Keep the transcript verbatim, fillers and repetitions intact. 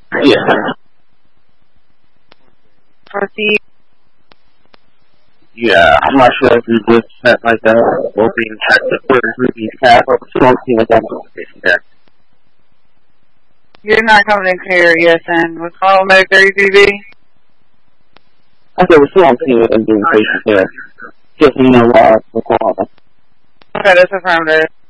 Yes. Proceed. Yeah, I'm not sure if you just had like a opening check the first movie tab or something like that notification there. You're not coming in clear, yes, and what's called Medic thirty T V? I said we're still on team and doing patients there. Just so you know why we're calling. Okay, that's affirmative.